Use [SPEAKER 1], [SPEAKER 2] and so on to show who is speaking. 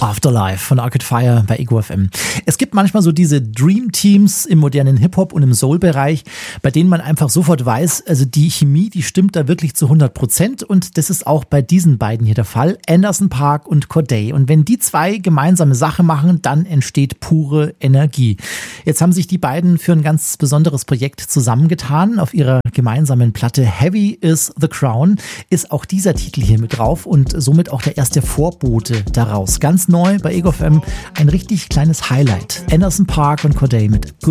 [SPEAKER 1] Afterlife von Arcade Fire bei Ego FM. Es gibt manchmal so diese Dream Teams im modernen Hip-Hop und im Soul-Bereich, bei denen man einfach sofort weiß, also die Chemie, die stimmt da wirklich zu 100%, und das ist auch bei diesen beiden hier der Fall, Anderson .Paak und Cordae. Und wenn die zwei gemeinsame Sache machen, dann entsteht pure Energie. Jetzt haben sich die beiden für ein ganz besonderes Projekt zusammengetan. Auf ihrer gemeinsamen Platte Heavy is the Crown ist auch dieser Titel hier mit drauf und somit auch der erste Vorbote daraus. Ganz neu bei Ego FM, ein richtig kleines Highlight. Anderson .Paak und Cordae mit Good